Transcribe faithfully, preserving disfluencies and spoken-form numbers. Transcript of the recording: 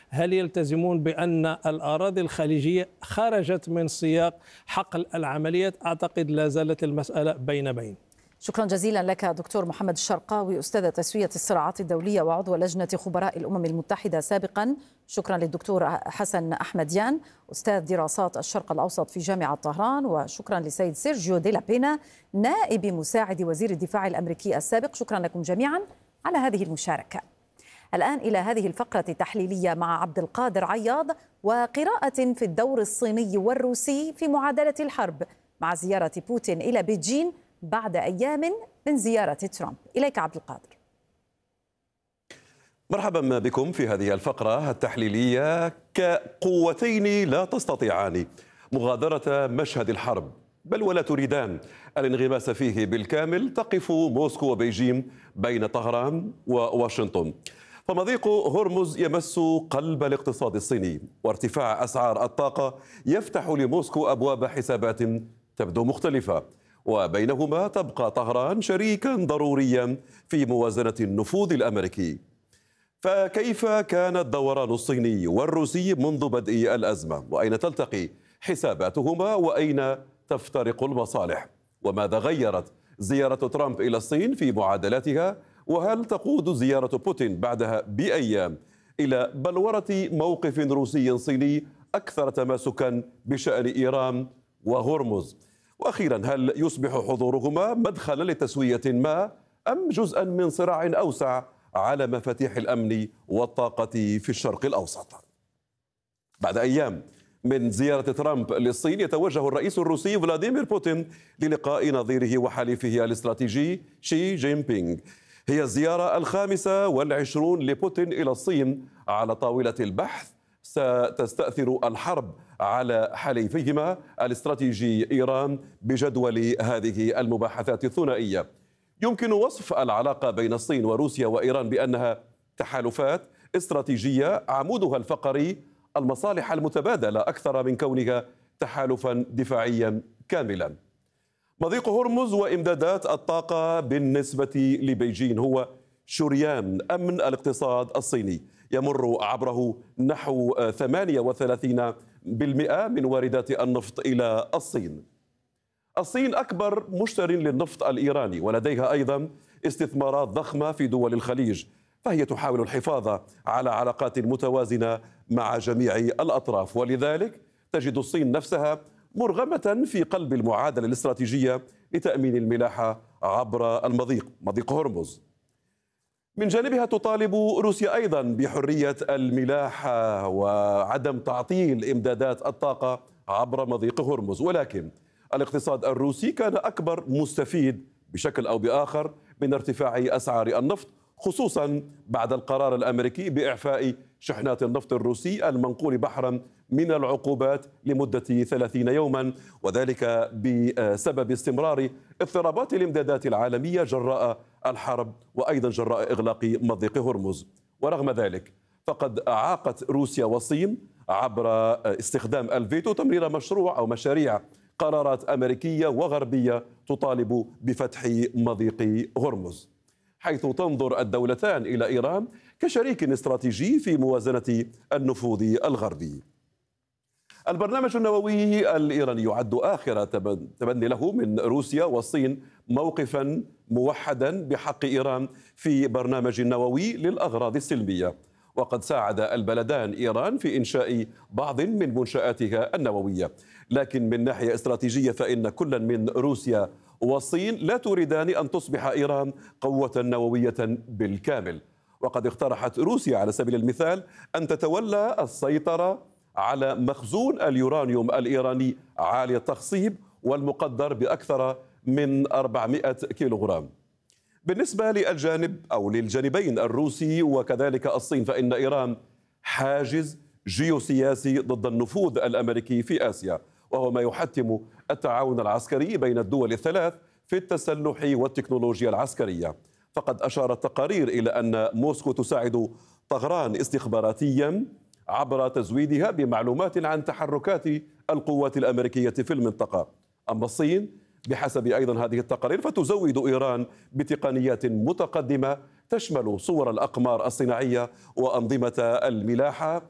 هل يلتزمون بأن الأراضي الخليجية خرجت من سياق حقل العمليات؟ أعتقد لا زالت المسألة بين بين. شكرا جزيلا لك دكتور محمد الشرقاوي، أستاذ تسوية الصراعات الدولية وعضو لجنة خبراء الأمم المتحدة سابقا. شكرا للدكتور حسن أحمديان، أستاذ دراسات الشرق الأوسط في جامعة طهران. وشكرا لسيد سيرجيو دي لا بينا، نائب مساعد وزير الدفاع الأمريكي السابق. شكرا لكم جميعا على هذه المشاركة. الآن إلى هذه الفقرة التحليلية مع عبد القادر عياض، وقراءة في الدور الصيني والروسي في معادلة الحرب مع زيارة بوتين إلى بيجين بعد أيام من زيارة ترامب. إليك عبد القادر. مرحبا بكم في هذه الفقرة التحليلية. كقوتين لا تستطيعان مغادرة مشهد الحرب بل ولا تريدان الانغماس فيه بالكامل، تقف موسكو وبيجين بين طهران وواشنطن. فمضيق هرمز يمس قلب الاقتصاد الصيني، وارتفاع أسعار الطاقة يفتح لموسكو أبواب حسابات تبدو مختلفة، وبينهما تبقى طهران شريكا ضروريا في موازنة النفوذ الأمريكي. فكيف كان الدوران الصيني والروسي منذ بدء الأزمة؟ وأين تلتقي حساباتهما؟ وأين تفترق المصالح؟ وماذا غيرت زيارة ترامب إلى الصين في معادلاتها؟ وهل تقود زيارة بوتين بعدها بأيام إلى بلورة موقف روسي صيني أكثر تماسكا بشأن إيران وهرمز؟ وأخيرا، هل يصبح حضورهما مدخلا لتسوية ما أم جزءا من صراع أوسع على مفاتيح الأمن والطاقة في الشرق الأوسط؟ بعد أيام من زيارة ترامب للصين، يتوجه الرئيس الروسي فلاديمير بوتين للقاء نظيره وحليفه الاستراتيجي شي جين بينغ. هي الزيارة الخامسة والعشرون لبوتين إلى الصين على طاولة البحث. ستستأثر الحرب على حليفهما الاستراتيجي إيران بجدول هذه المباحثات الثنائية. يمكن وصف العلاقة بين الصين وروسيا وإيران بأنها تحالفات استراتيجية عمودها الفقري المصالح المتبادلة أكثر من كونها تحالفا دفاعيا كاملا. مضيق هرمز وإمدادات الطاقة بالنسبة لبيجين هو شريان أمن الاقتصاد الصيني، يمر عبره نحو ثمانية وثلاثين بالمئة من واردات النفط إلى الصين. الصين أكبر مشتر للنفط الإيراني، ولديها أيضا استثمارات ضخمة في دول الخليج، فهي تحاول الحفاظ على علاقات متوازنة مع جميع الأطراف. ولذلك تجد الصين نفسها مرغمة في قلب المعادلة الاستراتيجية لتأمين الملاحة عبر المضيق مضيق هرمز. من جانبها تطالب روسيا أيضا بحرية الملاحة وعدم تعطيل إمدادات الطاقة عبر مضيق هرمز، ولكن الاقتصاد الروسي كان أكبر مستفيد بشكل أو بآخر من ارتفاع أسعار النفط، خصوصا بعد القرار الأمريكي بإعفاء شحنات النفط الروسي المنقول بحرا من العقوبات لمدة ثلاثين يوما، وذلك بسبب استمرار اضطرابات الإمدادات العالمية جراء الحرب وأيضا جراء إغلاق مضيق هرمز. ورغم ذلك فقد أعاقت روسيا والصين عبر استخدام الفيتو تمرير مشروع أو مشاريع قرارات أمريكية وغربية تطالب بفتح مضيق هرمز، حيث تنظر الدولتان إلى إيران كشريك استراتيجي في موازنة النفوذ الغربي. البرنامج النووي الإيراني يعد آخر تبني له من روسيا والصين موقفا موحدا بحق إيران في برنامج النووي للأغراض السلمية، وقد ساعد البلدان إيران في إنشاء بعض من منشآتها النووية. لكن من ناحية استراتيجية فإن كل من روسيا والصين لا تريدان أن تصبح إيران قوة نووية بالكامل، وقد اقترحت روسيا على سبيل المثال أن تتولى السيطرة على مخزون اليورانيوم الإيراني عالي التخصيب والمقدر بأكثر من أربعمئة كيلوغرام. بالنسبة للجانب أو للجانبين الروسي وكذلك الصين، فإن إيران حاجز جيوسياسي ضد النفوذ الأمريكي في آسيا، وهو ما يحتم التعاون العسكري بين الدول الثلاث في التسلح والتكنولوجيا العسكرية. فقد أشارت تقارير إلى أن موسكو تساعد طهران استخباراتيا عبر تزويدها بمعلومات عن تحركات القوات الأمريكية في المنطقة. أما الصين بحسب أيضا هذه التقارير فتزود إيران بتقنيات متقدمة تشمل صور الأقمار الصناعية وأنظمة الملاحة